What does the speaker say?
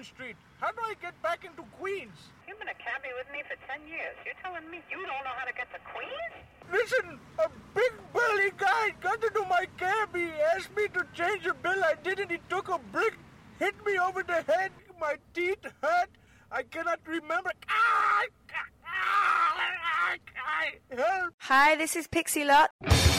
Union Street. How do I get back into Queens? You've been a cabbie with me for 10 years. You're telling me you don't know how to get to Queens? Listen, a big burly guy got into my cab. He asked me to change a bill. I didn't. He took a brick, hit me over the head. My teeth hurt. I cannot remember. Help! Hi, this is Pixie Lot.